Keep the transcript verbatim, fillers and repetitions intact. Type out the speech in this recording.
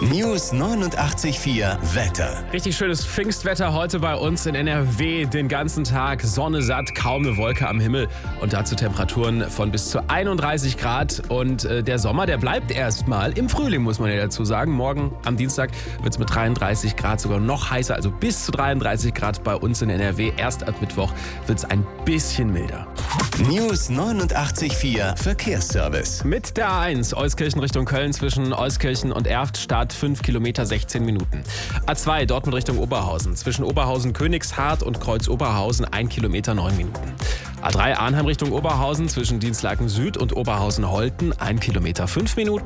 News neunundachtzig Komma vier Wetter. Richtig schönes Pfingstwetter heute bei uns in N R W. Den ganzen Tag Sonne satt, kaum eine Wolke am Himmel. Und dazu Temperaturen von bis zu einunddreißig Grad. Und äh, der Sommer, der bleibt erstmal im Frühling, muss man ja dazu sagen. Morgen am Dienstag wird es mit dreiunddreißig Grad sogar noch heißer. Also bis zu dreiunddreißig Grad bei uns in N R W. Erst ab Mittwoch wird es ein bisschen milder. News neunundachtzig Komma vier Verkehrsservice. Mit der A eins Euskirchen Richtung Köln zwischen Euskirchen und Erft, Start fünf Kilometer, sechzehn Minuten. A zwei Dortmund Richtung Oberhausen zwischen Oberhausen Königshardt und Kreuz Oberhausen ein Kilometer, neun Minuten. A drei Arnheim Richtung Oberhausen zwischen Dienstlaken Süd und Oberhausen Holten ein Kilometer, fünf Minuten.